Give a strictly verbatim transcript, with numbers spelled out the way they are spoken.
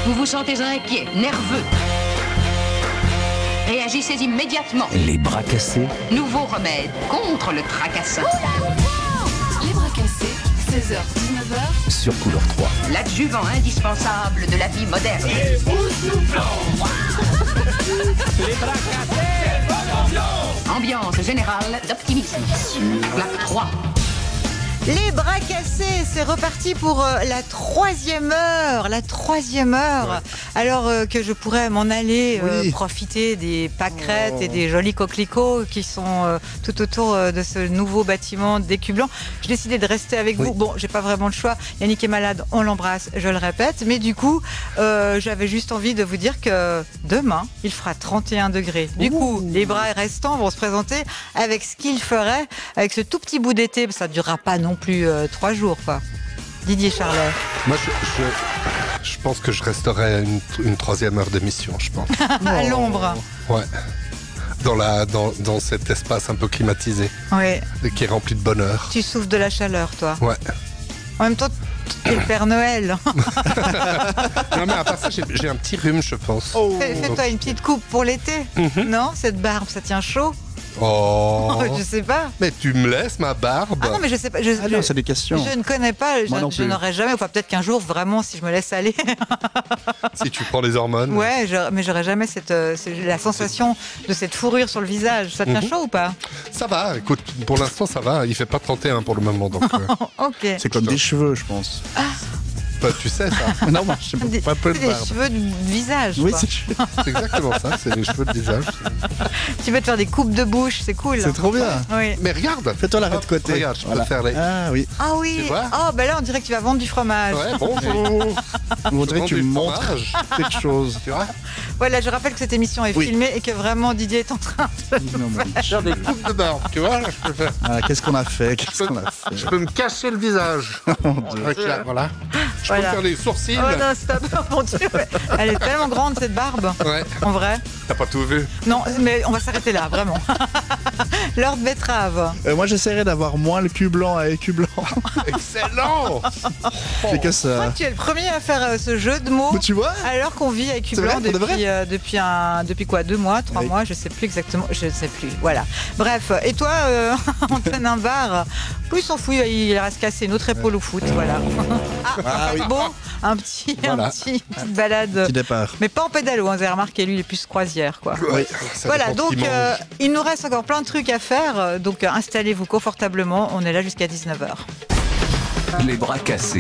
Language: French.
Vous vous sentez inquiet, nerveux. Réagissez immédiatement. Les bras cassés. Nouveau remède contre le tracassin. Les bras cassés, seize heures dix-neuf heures. Sur Couleur trois. L'adjuvant indispensable de la vie moderne. Les boussouflants. Les bras cassés. Bonne ambiance. Ambiance générale d'optimisme. Sur Plaque trois. Les bras cassés, c'est reparti pour euh, la troisième heure, la troisième heure. Ouais. Alors euh, que je pourrais m'en aller euh, oui. profiter des pâquerettes oh. et des jolis coquelicots qui sont euh, tout autour euh, de ce nouveau bâtiment d'Écu Blanc. J'ai décidé de rester avec oui. vous. Bon, j'ai pas vraiment le choix. Yannick est malade, on l'embrasse, je le répète. Mais du coup, euh, j'avais juste envie de vous dire que demain, il fera trente et un degrés. Du Ouh. coup, les bras restants vont se présenter avec ce qu'ils feraient, avec ce tout petit bout d'été. Ça ne durera pas non plus euh, trois jours, quoi. Didier Charlet. Moi, je, je, je pense que je resterai une, une troisième heure d'émission, je pense. À l'ombre. Ouais. Dans, la, dans, dans cet espace un peu climatisé. Oui. Et qui est rempli de bonheur. Tu souffres de la chaleur, toi. Ouais. En même temps, t'es le Père Noël. Non, mais à part ça, j'ai, j'ai un petit rhume, je pense. Oh. Fais, fais-toi une petite coupe pour l'été. Mm-hmm. Non, cette barbe, ça tient chaud. Oh, je sais pas. Mais tu me laisses ma barbe. Ah non, mais je sais pas. Je, ah non, c'est des questions. Je ne connais pas. Je, je n'aurais jamais. Enfin, peut-être qu'un jour, vraiment, si je me laisse aller. Si tu prends les hormones. Ouais, je, mais j'aurais jamais cette, euh, la sensation de cette fourrure sur le visage. Ça te tient mm-hmm. chaud ou pas? Ça va. Écoute, pour l'instant, ça va. Il fait pas trente et un pour le moment, donc. Euh... Ok. C'est comme des cheveux, je pense. Ah. Bah, tu sais ça. Non, moi, je sais pas, pas de barbe. C'est des cheveux de visage. Oui, quoi. c'est... c'est exactement ça. C'est les cheveux de visage. Tu veux te faire des coupes de bouche, c'est cool. C'est trop bien. Oui. Mais regarde. Fais-toi l'arrêt de côté. Regarde, je voilà. peux faire les. Ah oui. Ah oui. Oh, ben là, on dirait que tu vas vendre du fromage. Ouais, bonjour. On dirait que tu montres quelque chose. Tu vois. Voilà, je rappelle que cette émission est oui. filmée et que vraiment Didier est en train de non, mais... faire des coupes de barbe. Tu vois, là, je peux faire. Ah, qu'est-ce qu'on a fait Qu'est-ce qu'on a fait Je peux me cacher le visage. Oh, Dieu. Avec la, voilà. Je voilà. peux faire les sourcils. Oh non, stop, mon Dieu. Elle est tellement grande cette barbe. Ouais. En vrai. T'as pas tout vu. Non, mais on va s'arrêter là, vraiment. L'heure de betterave. Euh, moi, j'essaierai d'avoir moins le cul blanc à Écu Blanc. Excellent. C'est que ça. Je crois que tu es le premier à faire euh, ce jeu de mots. Mais tu vois. Alors qu'on vit à Écu Blanc vrai, depuis, euh, depuis, un, depuis quoi Deux mois, trois oui. mois, je sais plus exactement. Je ne sais plus. Voilà. Bref. Et toi, euh, Antoine Imbard, plus s'en fout, il reste cassé une autre épaule au foot. Voilà. Ah, ah oui. Bon, un petit, voilà. un petit petite balade. Petit départ. Mais pas en pédalo, hein, vous avez remarqué, lui, il est plus croisière, quoi. Oui, voilà, donc euh, il nous reste encore plein de trucs à faire. Donc euh, installez-vous confortablement. On est là jusqu'à dix-neuf heures. Les bras cassés.